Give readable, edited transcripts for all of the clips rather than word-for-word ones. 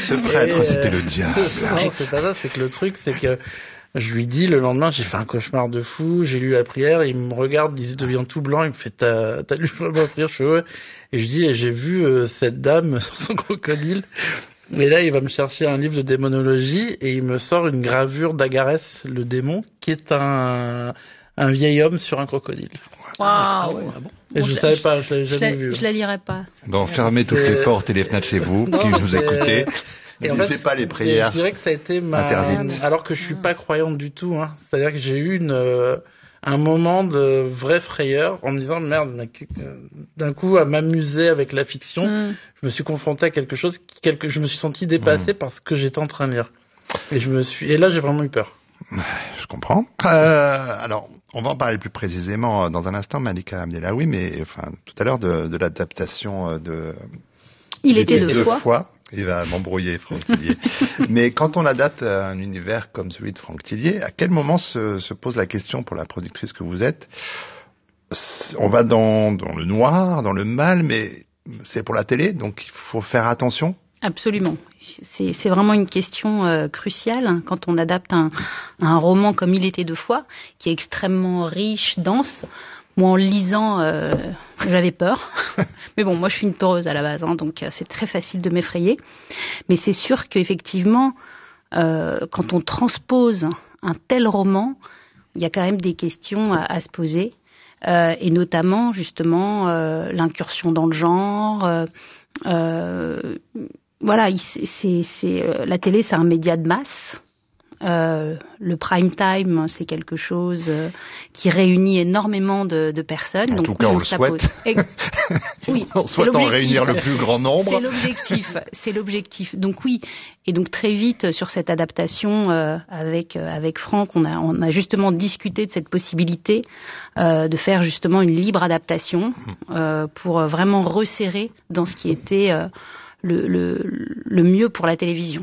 ce prêtre, c'était le diable. Non, c'est pas ça, c'est que le truc, c'est que je lui dis le lendemain, j'ai fait un cauchemar de fou, j'ai lu la prière, il me regarde, il devient tout blanc, il me fait t'as lu vraiment la prière, je fais ouais. Et je dis, j'ai vu cette dame sur son crocodile. Et là, il va me chercher un livre de démonologie et il me sort une gravure d'Agarès, le démon, qui est un vieil homme sur un crocodile. Waouh. Ah bon. Et je savais pas, je l'avais jamais vu. Je la lirai pas. Bon, fermez toutes les portes et les fenêtres chez vous, qui nous écoutez. Et Ne en lisez fait, pas les prières. je dirais que ça a été interdites. alors que je suis pas croyante du tout, hein. C'est-à-dire que j'ai eu un moment de vraie frayeur en me disant merde, d'un coup à m'amuser avec la fiction, je me suis confronté à quelque chose je me suis senti dépassé par ce que j'étais en train de lire. Et là j'ai vraiment eu peur. Je comprends. Alors, on va en parler plus précisément dans un instant, Malika Abdellaoui, mais enfin tout à l'heure de l'adaptation de Il était deux fois. Il va m'embrouiller, Franck Tillier. Mais quand on adapte un univers comme celui de Franck Tillier, à quel moment se pose la question pour la productrice que vous êtes? On va dans le noir, dans le mal, mais c'est pour la télé, donc il faut faire attention. Absolument. C'est vraiment une question cruciale quand on adapte un roman comme Il était deux fois, qui est extrêmement riche, dense. Moi, en le lisant, j'avais peur. Mais bon, moi, je suis une peureuse à la base, hein, donc c'est très facile de m'effrayer. Mais c'est sûr qu'effectivement, quand on transpose un tel roman, il y a quand même des questions à se poser. Et notamment, justement, l'incursion dans le genre. Voilà, la télé, c'est un média de masse. Le prime time, c'est quelque chose qui réunit énormément de personnes. En tout cas, on le souhaite. Oui, on souhaite en réunir le plus grand nombre. C'est l'objectif. Donc oui, et donc très vite sur cette adaptation avec Franck, on a justement discuté de cette possibilité de faire justement une libre adaptation pour vraiment resserrer dans ce qui était le mieux pour la télévision.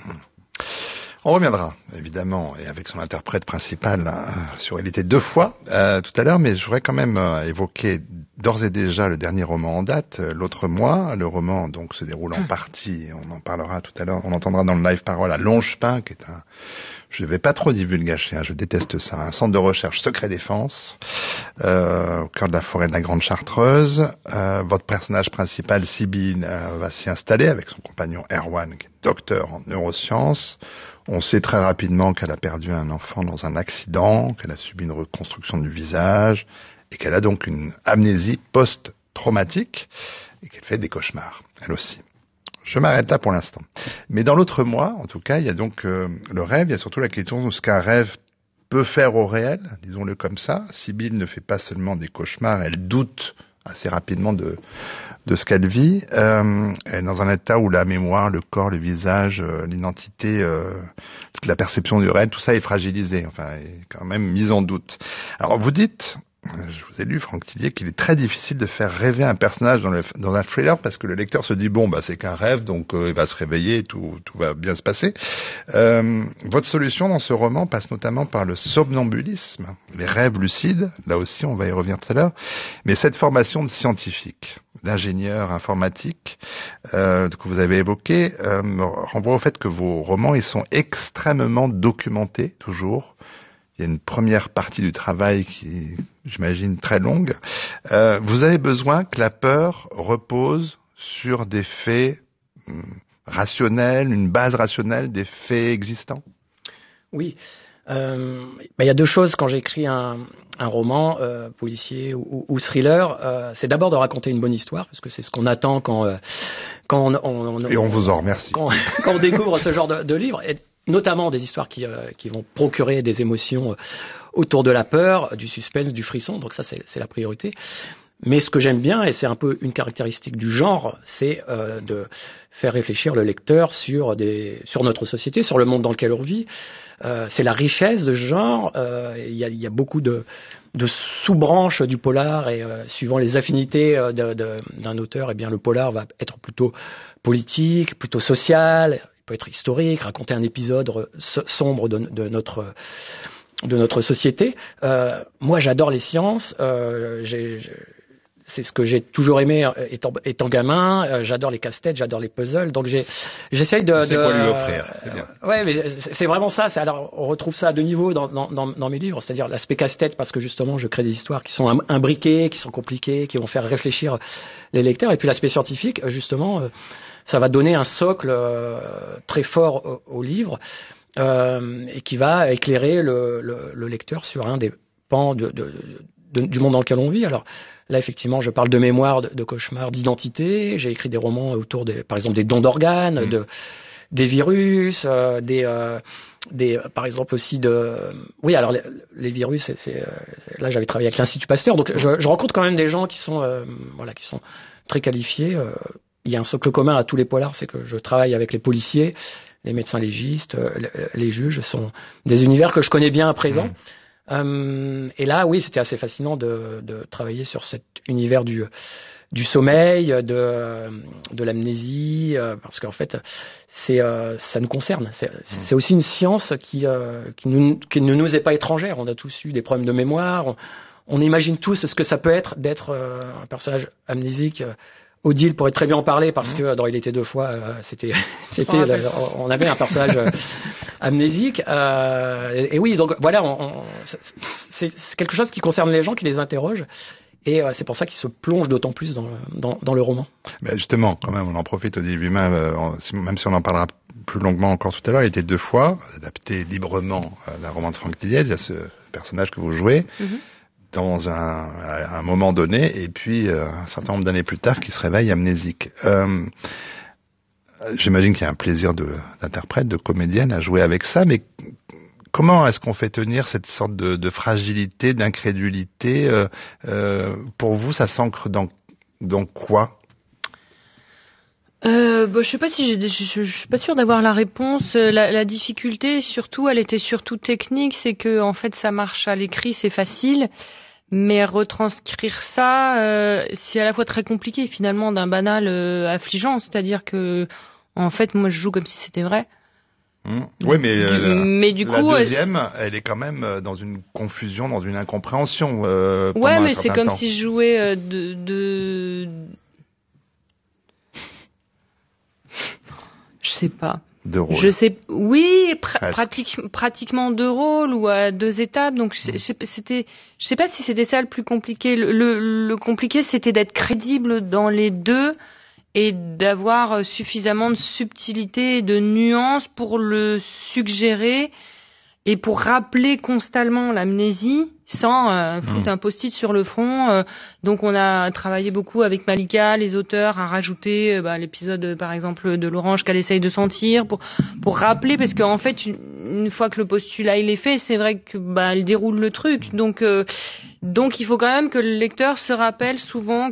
On reviendra, évidemment, et avec son interprète principal sur Il était deux fois tout à l'heure, mais je voudrais quand même évoquer d'ores et déjà le dernier roman en date, L'autre moi. Le roman donc se déroule en partie, on en parlera tout à l'heure, on entendra dans le live parole à Longepin, qui est je vais pas trop divulgacher, je déteste ça, un centre de recherche secret défense, au cœur de la forêt de la Grande Chartreuse. Votre personnage principal, Sibylle, va s'y installer avec son compagnon Erwan, qui est docteur en neurosciences. On sait très rapidement qu'elle a perdu un enfant dans un accident, qu'elle a subi une reconstruction du visage, et qu'elle a donc une amnésie post-traumatique, et qu'elle fait des cauchemars, elle aussi. Je m'arrête là pour l'instant. Mais dans L'autre moi, en tout cas, il y a donc le rêve, il y a surtout la question de ce qu'un rêve peut faire au réel, disons-le comme ça. Sibylle ne fait pas seulement des cauchemars, elle doute assez rapidement de ce qu'elle vit. Elle est dans un état où la mémoire, le corps, le visage, l'identité, la perception du réel, tout ça est fragilisé, enfin, est quand même mis en doute. Alors vous dites, je vous ai lu, Franck Tillier, qu'il est très difficile de faire rêver un personnage dans un thriller parce que le lecteur se dit bon c'est qu'un rêve, donc il va se réveiller et tout va bien se passer. Votre solution dans ce roman passe notamment par le somnambulisme, les rêves lucides, là aussi on va y revenir tout à l'heure, mais cette formation de scientifique, d'ingénieur informatique que vous avez évoqué renvoie au fait que vos romans ils sont extrêmement documentés toujours. Il y a une première partie du travail qui, j'imagine, très longue. Vous avez besoin que la peur repose sur des faits rationnels, une base rationnelle des faits existants. Oui. Il y a deux choses quand j'écris un roman policier ou thriller. C'est d'abord de raconter une bonne histoire, parce que c'est ce qu'on attend quand on et on vous en remercie. Quand on découvre ce genre de livre. Et notamment des histoires qui vont procurer des émotions autour de la peur, du suspense, du frisson. Donc ça, c'est la priorité. Mais ce que j'aime bien, et c'est un peu une caractéristique du genre, c'est de faire réfléchir le lecteur sur notre société, sur le monde dans lequel on vit. C'est la richesse de ce genre. Il y a beaucoup de sous-branches du polar, et suivant les affinités d'un auteur, eh bien le polar va être plutôt politique, plutôt social. Il peut être historique, raconter un épisode sombre de notre société. Moi, j'adore les sciences. c'est ce que j'ai toujours aimé étant gamin. J'adore les casse-têtes, j'adore les puzzles. Donc j'essaye de. C'est quoi lui offrir. C'est bien. Ouais, mais c'est vraiment ça. Alors on retrouve ça à deux niveaux dans mes livres, c'est-à-dire l'aspect casse-tête parce que justement je crée des histoires qui sont imbriquées, qui sont compliquées, qui vont faire réfléchir les lecteurs. Et puis l'aspect scientifique, justement, ça va donner un socle très fort au livre et qui va éclairer le lecteur sur un des pans du monde dans lequel on vit. Alors là, effectivement, je parle de mémoire, de cauchemars, d'identité. J'ai écrit des romans autour par exemple, des dons d'organes, des virus, par exemple aussi oui, alors les virus, là j'avais travaillé avec l'Institut Pasteur, donc je rencontre quand même des gens qui sont très qualifiés. Il y a un socle commun à tous les polars, c'est que je travaille avec les policiers, les médecins légistes, les juges, sont des univers que je connais bien à présent. Et là, oui, c'était assez fascinant de travailler sur cet univers du sommeil, de l'amnésie, parce qu'en fait, ça nous concerne. C'est aussi une science qui ne nous est pas étrangère. On a tous eu des problèmes de mémoire. On imagine tous ce que ça peut être d'être un personnage amnésique. Odile pourrait très bien en parler parce que dans Il était deux fois, on avait un personnage amnésique. Et oui, donc voilà, c'est quelque chose qui concerne les gens, qui les interroge. Et c'est pour ça qu'il se plonge d'autant plus dans le roman. Ben justement, quand même, on en profite, Odile lui-même, même si on en parlera plus longuement encore tout à l'heure, il était deux fois adapté librement d'un roman de Franck Tilliez. Il y a ce personnage que vous jouez. Dans à un moment donné, et puis un certain nombre d'années plus tard, qui se réveille amnésique. J'imagine qu'il y a un plaisir d'interprète, de comédienne à jouer avec ça, mais comment est-ce qu'on fait tenir cette sorte de fragilité, d'incrédulité pour vous, ça s'ancre dans quoi? Je sais pas si je suis pas sûre d'avoir la réponse. La difficulté, surtout, elle était surtout technique, c'est que en fait, ça marche à l'écrit, c'est facile, mais retranscrire ça, c'est à la fois très compliqué finalement d'un banal affligeant, c'est-à-dire que en fait, moi, je joue comme si c'était vrai. Oui, mais du la coup, deuxième, elle est quand même dans une confusion, dans une incompréhension. Ouais, mais c'est comme si je jouais je sais pas. De rôle. Je sais, oui, pratiquement deux rôles ou à deux étapes. Donc c'était, je sais pas si c'était ça le plus compliqué. Le compliqué, c'était d'être crédible dans les deux et d'avoir suffisamment de subtilité et de nuance pour le suggérer et pour rappeler constamment l'amnésie sans foutre un post-it sur le front. Donc on a travaillé beaucoup avec Malika, les auteurs, à rajouter l'épisode par exemple de l'orange qu'elle essaye de sentir pour rappeler, parce qu'en fait une fois que le postulat il est fait, c'est vrai que elle déroule le truc. Donc il faut quand même que le lecteur se rappelle souvent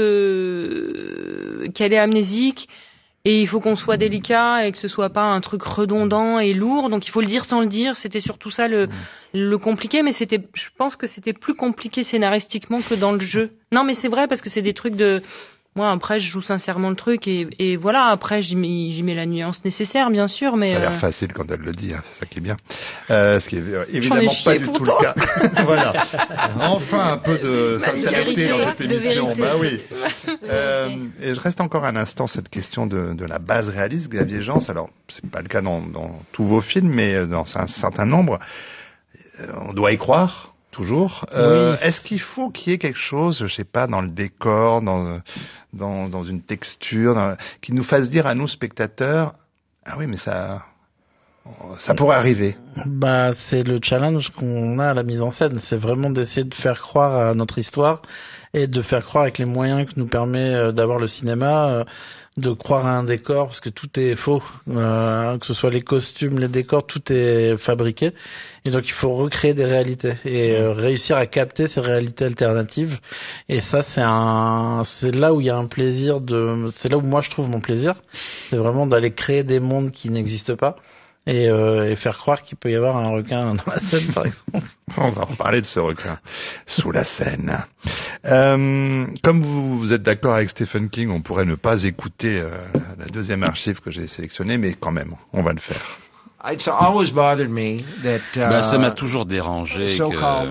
que qu'elle est amnésique. Et il faut qu'on soit délicat et que ce soit pas un truc redondant et lourd. Donc il faut le dire sans le dire. C'était surtout ça le compliqué. Mais je pense que c'était plus compliqué scénaristiquement que dans le jeu. Non, mais c'est vrai parce que c'est des trucs de... Moi, après, je joue sincèrement le truc et voilà. Après, j'y mets la nuance nécessaire, bien sûr. Mais ça a l'air facile quand elle le dit. Hein, c'est ça qui est bien. Ce qui est évidemment pas du tout le cas. Voilà. Enfin, un peu de sincérité dans cette émission. Bah oui. Et je reste encore un instant cette question de la base réaliste, Xavier Jans. Alors, c'est pas le cas dans tous vos films, mais dans un certain nombre, on doit y croire. Toujours. Oui. Est-ce qu'il faut qu'il y ait quelque chose, je sais pas, dans le décor, dans une texture, qui nous fasse dire à nous spectateurs, ah oui, mais ça pourrait arriver. C'est le challenge qu'on a à la mise en scène, c'est vraiment d'essayer de faire croire à notre histoire et de faire croire avec les moyens que nous permet d'avoir le cinéma, de croire à un décor, parce que tout est faux, que ce soit les costumes, les décors, tout est fabriqué. Et donc il faut recréer des réalités et réussir à capter ces réalités alternatives. Et ça, c'est là où il y a un plaisir c'est là où moi je trouve mon plaisir. C'est vraiment d'aller créer des mondes qui n'existent pas. Et faire croire qu'il peut y avoir un requin dans la scène, par exemple. On va reparler de ce requin sous la scène. Comme vous êtes d'accord avec Stephen King, on pourrait ne pas écouter la deuxième archive que j'ai sélectionnée, mais quand même, on va le faire. Ça m'a toujours dérangé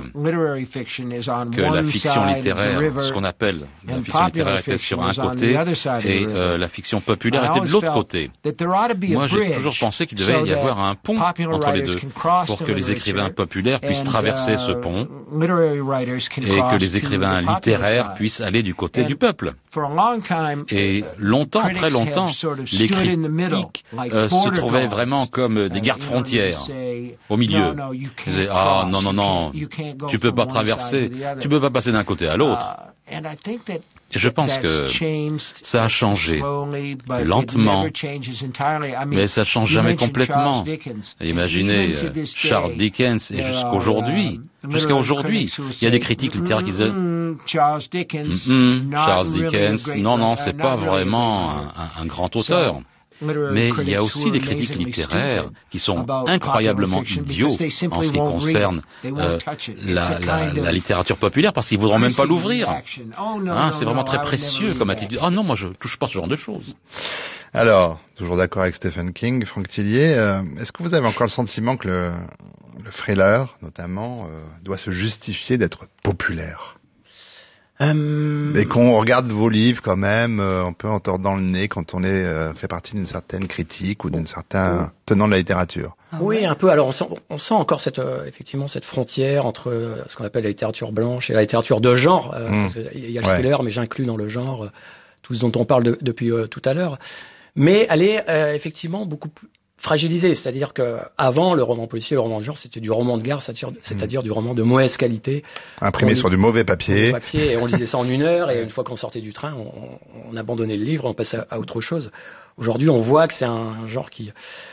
que la fiction littéraire, ce qu'on appelle la fiction littéraire, était sur un côté et la fiction populaire était de l'autre côté. Moi, j'ai toujours pensé qu'il devait y avoir un pont entre les deux pour que les écrivains populaires puissent traverser ce pont et que les écrivains littéraires puissent aller du côté du peuple. Et longtemps, très longtemps, les critiques se trouvaient vraiment comme des gardes-frontières au milieu. Ils disaient, ah non, tu peux pas traverser, tu peux pas passer d'un côté à l'autre. Et je pense que ça a changé lentement, mais ça change jamais complètement. Imaginez Charles Dickens et jusqu'à aujourd'hui, il y a des critiques littéraires qui disent Charles Dickens, non, c'est pas vraiment un grand auteur. Mais il y a aussi des critiques littéraires qui sont incroyablement idiots en ce qui concerne la littérature populaire parce qu'ils ne voudront même pas l'ouvrir. C'est vraiment très précieux comme attitude. Ah non, moi je touche pas ce genre de choses. Alors, toujours d'accord avec Stephen King, Franck Tillier, est-ce que vous avez encore le sentiment que le thriller, notamment, doit se justifier d'être populaire ? Et qu'on regarde vos livres quand même, un peu en tordant le nez quand on fait partie d'une certaine critique ou d'un certain tenant de la littérature. Oui, un peu. Alors on sent encore effectivement cette frontière entre ce qu'on appelle la littérature blanche et la littérature de genre. Parce qu'il y a le thriller, mais j'inclus dans le genre tout ce dont on parle depuis tout à l'heure. Mais elle est effectivement beaucoup plus fragilisé, c'est-à-dire que avant le roman policier, le roman de genre, c'était du roman de gare, c'est-à-dire du roman de mauvaise qualité, imprimé sur du mauvais papier. Et on lisait ça en 1 heure, et une fois qu'on sortait du train, on abandonnait le livre, on passait à autre chose. Aujourd'hui, on voit que c'est un genre qui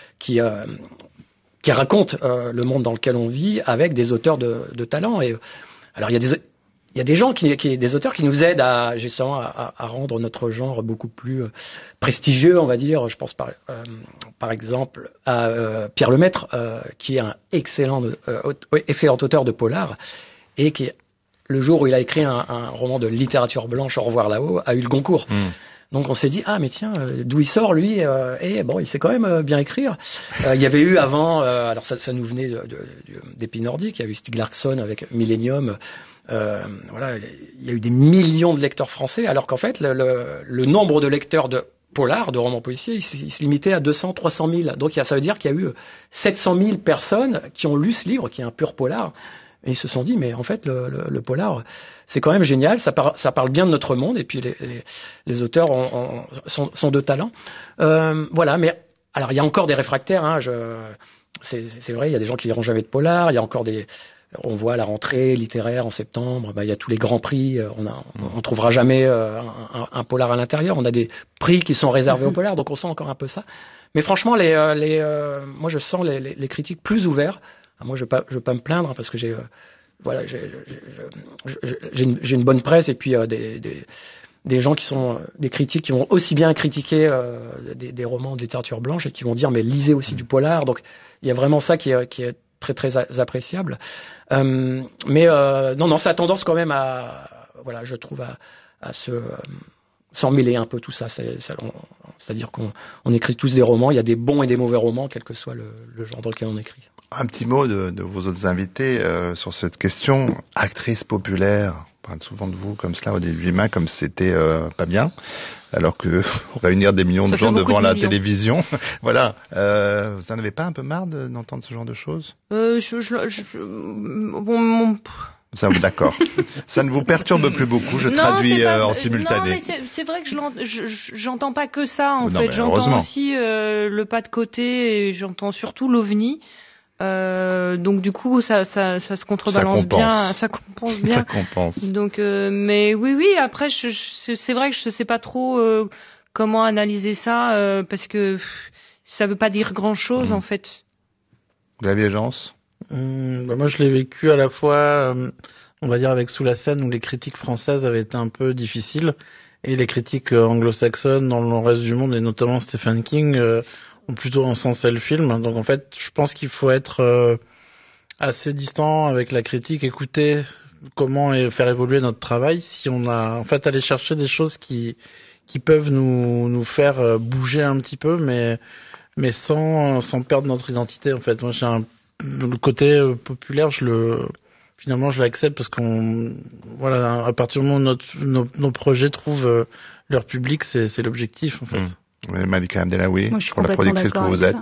raconte le monde dans lequel on vit avec des auteurs de talent. Et alors il y a des gens des auteurs qui nous aident justement à rendre notre genre beaucoup plus prestigieux, on va dire. Je pense par exemple à Pierre Lemaitre, qui est un excellent auteur de polar, et qui, le jour où il a écrit un roman de littérature blanche, Au revoir là-haut, a eu le Goncourt. Donc on s'est dit, mais tiens, d'où il sort lui, il sait quand même bien écrire. Il y avait eu avant, alors ça nous venait des pays nordiques, il y a eu Stieg Larsson avec Millennium. Il y a eu des millions de lecteurs français, alors qu'en fait le nombre de lecteurs de polar, de romans policiers, il se limitait à 200, 300 000. Donc ça veut dire qu'il y a eu 700 000 personnes qui ont lu ce livre, qui est un pur polar, et ils se sont dit, mais en fait le polar, c'est quand même génial, ça parle bien de notre monde, et puis les auteurs sont de talent. Mais alors il y a encore des réfractaires, c'est vrai, il y a des gens qui liront jamais de polar, il y a encore on voit la rentrée littéraire en septembre, il y a tous les grands prix, on trouvera jamais un polar à l'intérieur, on a des prix qui sont réservés au polar, donc on sent encore un peu ça. Mais franchement, moi je sens les critiques plus ouverts. Moi je veux pas me plaindre, parce que j'ai une bonne presse, et puis des gens qui sont des critiques qui vont aussi bien critiquer des romans de littérature blanche et qui vont dire mais lisez aussi du polar. Donc il y a vraiment ça qui est très très appréciable. Non, ça a tendance quand même je trouve à s'en mêler un peu tout ça. C'est-à-dire qu'on écrit tous des romans, il y a des bons et des mauvais romans, quel que soit le genre dans lequel on écrit. Un petit mot de vos autres invités sur cette question. Actrice populaire, on parle souvent de vous comme cela au début humain, comme si c'était pas bien, alors que réunir des millions de gens devant la télévision, voilà. Vous en avez pas un peu marre d'entendre ce genre de choses? Ça, d'accord. Ça ne vous perturbe plus beaucoup. Je traduis en simultané. Non, mais c'est vrai que j'entends pas que ça. En fait, j'entends aussi le pas de côté, et j'entends surtout l'OVNI. Donc du coup, ça se contrebalance bien. Ça compense bien. Ça compense. Donc, mais oui. Après, c'est vrai que je sais pas trop comment analyser ça, parce que ça veut pas dire grand-chose en fait. Xavier Gence. Moi, je l'ai vécu à la fois, on va dire, avec Sous la Seine, où les critiques françaises avaient été un peu difficiles, et les critiques anglo-saxonnes dans le reste du monde, et notamment Stephen King, ont plutôt encensé le film. Donc en fait, je pense qu'il faut être assez distant avec la critique, écouter comment faire évoluer notre travail, si on a en fait aller chercher des choses qui peuvent nous faire bouger un petit peu, mais mais sans perdre notre identité en fait. Moi, le côté populaire, finalement, je l'accepte parce à partir du moment où nos projets trouvent leur public, c'est l'objectif en fait. Malika Abdellaoui, pour la productrice que vous êtes.